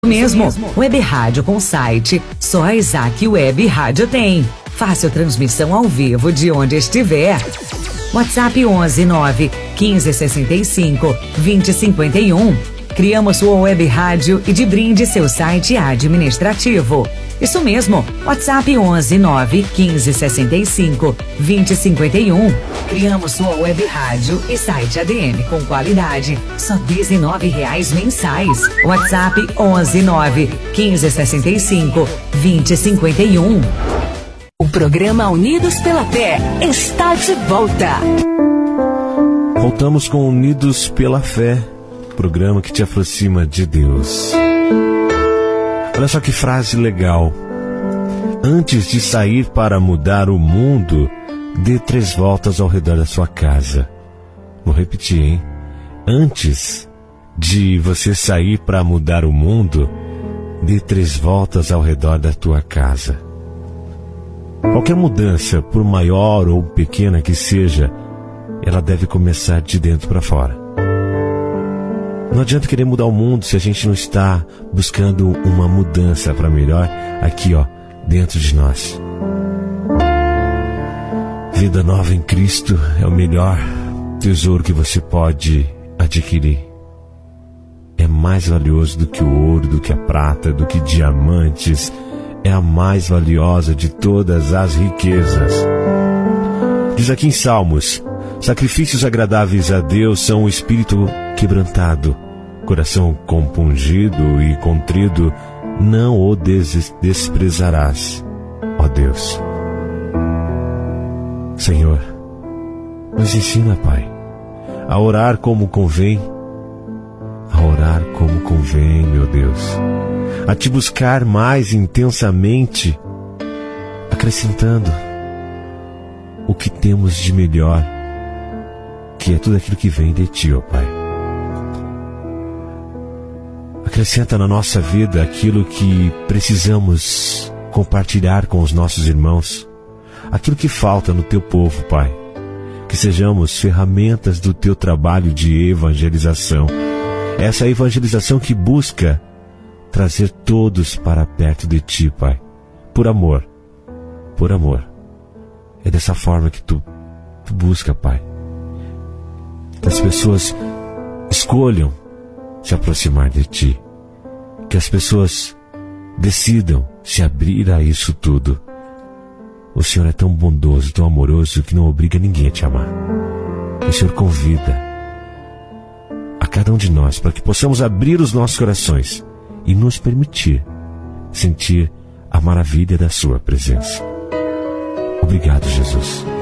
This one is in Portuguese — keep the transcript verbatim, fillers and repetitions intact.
Mesmo, Web Rádio com site, só a Isaac Web Rádio tem. Fácil transmissão ao vivo de onde estiver. WhatsApp onze nove quinze sessenta e cinco vinte cinquenta e um. Criamos sua web rádio e de brinde seu site administrativo. Isso mesmo, WhatsApp onze nove quinze sessenta e cinco vinte cinquenta e um. Criamos sua web rádio e site A D M com qualidade, só dezenove reais mensais. WhatsApp onze nove quinze sessenta e cinco vinte cinquenta e um. O programa Unidos pela Fé está de volta. Voltamos com Unidos pela Fé, programa que te aproxima de Deus. Olha só que frase legal. Antes de sair para mudar o mundo, dê três voltas ao redor da sua casa. Vou repetir, hein? Antes de você sair para mudar o mundo, dê três voltas ao redor da tua casa. Qualquer mudança, por maior ou pequena que seja, ela deve começar de dentro para fora. Não adianta querer mudar o mundo se a gente não está buscando uma mudança para melhor aqui, ó, dentro de nós. Vida nova em Cristo é o melhor tesouro que você pode adquirir. É mais valioso do que o ouro, do que a prata, do que diamantes. É a mais valiosa de todas as riquezas. Diz aqui em Salmos: sacrifícios agradáveis a Deus são o espírito quebrantado, coração compungido e contrido, não o des- desprezarás, ó Deus. Senhor, nos ensina, Pai, a orar como convém, a orar como convém, meu Deus, a te buscar mais intensamente, acrescentando o que temos de melhor, que é tudo aquilo que vem de Ti, ó Pai. Acrescenta na nossa vida aquilo que precisamos compartilhar com os nossos irmãos, aquilo que falta no Teu povo, Pai. Que sejamos ferramentas do Teu trabalho de evangelização. Essa evangelização que busca trazer todos para perto de Ti, Pai. Por amor, por amor. É dessa forma que Tu, tu busca, Pai. Que as pessoas escolham se aproximar de Ti. Que as pessoas decidam se abrir a isso tudo. O Senhor é tão bondoso, tão amoroso, que não obriga ninguém a Te amar. O Senhor convida a cada um de nós para que possamos abrir os nossos corações e nos permitir sentir a maravilha da Sua presença. Obrigado, Jesus.